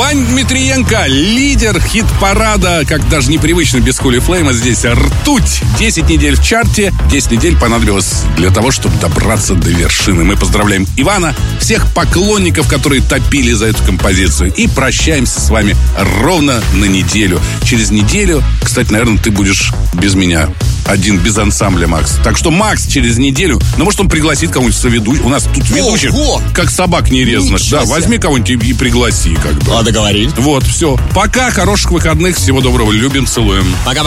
Вань Дмитриенко, лидер хит-парада, как даже непривычно без Holy Flame, а здесь ртуть. 10 недель в чарте, 10 недель понадобилось для того, чтобы добраться до вершины. Мы поздравляем Ивана, всех поклонников, которые топили за эту композицию. И прощаемся с вами ровно на неделю. Через неделю, кстати, наверное, ты будешь без меня. Один без ансамбля, Макс. Так что Макс через неделю, ну, может, он пригласит кого-нибудь соведущих. У нас тут ведущих, как собак нерезанных. Да, возьми кого-нибудь и пригласи, как бы. Договорились. Вот, все. Пока, хороших выходных, всего доброго, любим, целуем. Пока.